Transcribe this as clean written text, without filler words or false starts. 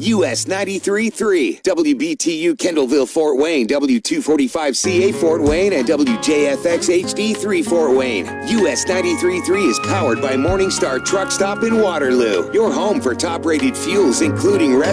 US 93.3, WBTU Kendallville, Fort Wayne, W245CA Fort Wayne, and WJFX HD3 Fort Wayne. US 93.3 is powered by Morningstar Truck Stop in Waterloo, your home for top-rated fuels, including red